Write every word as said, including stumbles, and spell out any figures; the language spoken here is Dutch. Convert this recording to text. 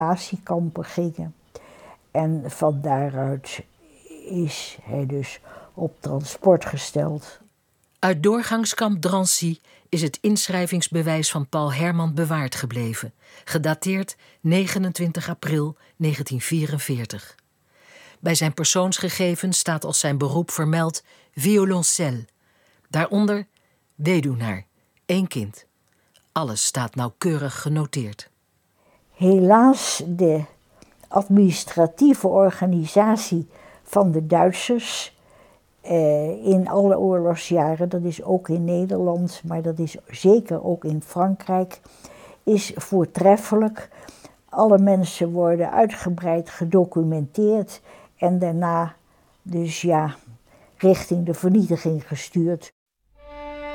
concentratiekampen gingen. En van daaruit is hij dus op transport gesteld. Uit doorgangskamp Drancy is het inschrijvingsbewijs van Paul Herman bewaard gebleven, gedateerd negenentwintig april negentien vierenveertig. Bij zijn persoonsgegevens staat als zijn beroep vermeld violoncel. Daaronder weduwnaar, één kind. Alles staat nauwkeurig genoteerd. Helaas, de administratieve organisatie van de Duitsers eh, in alle oorlogsjaren, dat is ook in Nederland, maar dat is zeker ook in Frankrijk, is voortreffelijk. Alle mensen worden uitgebreid gedocumenteerd en daarna dus ja, richting de vernietiging gestuurd.